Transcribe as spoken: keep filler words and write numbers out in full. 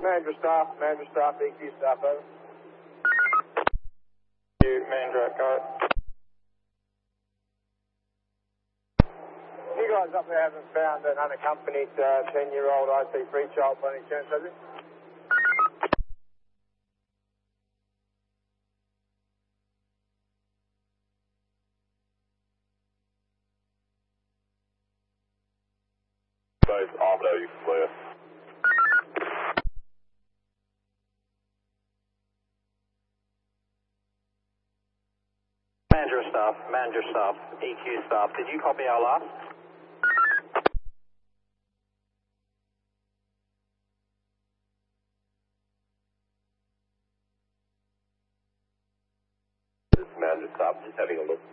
Mandra staff, Mandra staff, E Q staff, over. You, Mandra, go. You guys up there haven't found an unaccompanied uh, ten-year-old I C free child by any chance, have you? Both Armado, you can clear. Manager staff, manager staff, E Q staff, did you copy our last? This is manager staff, just having a look.